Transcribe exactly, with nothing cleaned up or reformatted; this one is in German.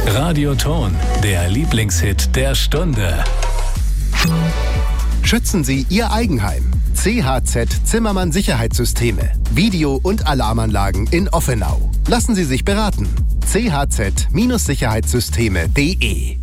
Radioton, der Lieblingshit der Stunde. Schützen Sie Ihr Eigenheim. C H Z Zimmermann Sicherheitssysteme. Video- und Alarmanlagen in Offenau. Lassen Sie sich beraten. c h z Sicherheitssysteme punkt de